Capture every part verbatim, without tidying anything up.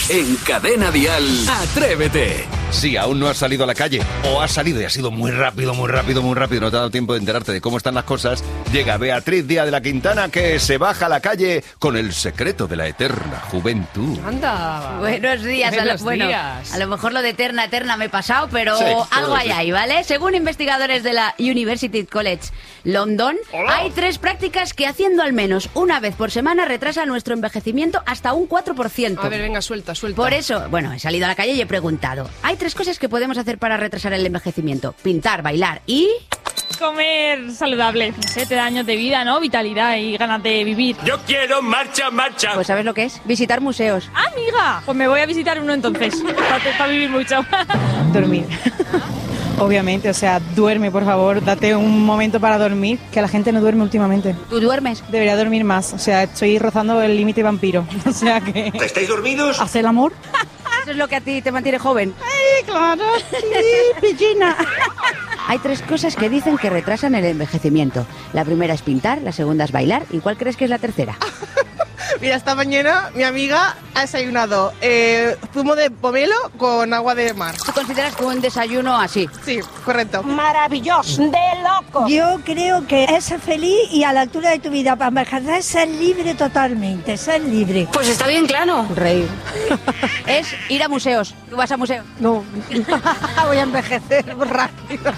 En Cadena Dial, Atrévete. Si aún no has salido a la calle o has salido y has sido muy rápido, muy rápido, muy rápido, no te ha dado tiempo de enterarte de cómo están las cosas, llega Beatriz Díaz de la Quintana, que se baja a la calle con el secreto de la eterna juventud. Anda. Buenos días. Buenos a lo, bueno, días. a lo mejor lo de eterna, eterna me he pasado, pero Sí, algo hay sí. ahí, ¿vale? Según investigadores de la University College London, Hola. hay tres prácticas que haciendo al menos una vez por semana retrasan nuestro envejecimiento hasta un cuatro por ciento. A ver, venga, suelta, suelta. Por eso, bueno, he salido a la calle y he preguntado, hay tres cosas que podemos hacer para retrasar el envejecimiento: pintar, bailar y... Comer saludable, no sé, te da años de vida, ¿no? Vitalidad y ganas de vivir. Yo quiero marcha, marcha. Pues ¿sabes lo que es? Visitar museos. ¡Ah, amiga! Pues me voy a visitar uno entonces, para vivir mucho. Dormir. Obviamente, o sea, duerme, por favor, date un momento para dormir, que la gente no duerme últimamente. ¿Tú duermes? Debería dormir más, o sea, estoy rozando el límite vampiro, o sea que... ¿Estáis dormidos? ¿Hace el amor? Eso es lo que a ti te mantiene joven. ¡Ay, claro! ¡Sí, piscina! Hay tres cosas que dicen que retrasan el envejecimiento. La primera es pintar, la segunda es bailar. ¿Y cuál crees que es la tercera? Mira, esta mañana mi amiga ha desayunado eh, zumo de pomelo con agua de mar. ¿Tú consideras que un desayuno así? Sí, correcto. Maravilloso, de loco. Yo creo que es ser feliz y a la altura de tu vida para envejecer es ser libre totalmente, ser libre. Pues está bien claro. Reír. Es ir a museos. ¿Tú vas a museos? No, voy a envejecer rápido.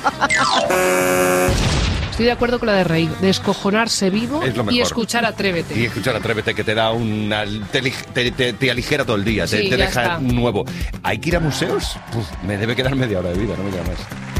Estoy de acuerdo con la de reír, de escojonarse vivo Es lo y mejor. escuchar Atrévete. Y escuchar Atrévete, que te da una... te, lig- te, te- te aligera todo el día, te, Sí, te ya deja está. nuevo. ¿Hay que ir a museos? Uf, me debe quedar media hora de vida, no me queda más.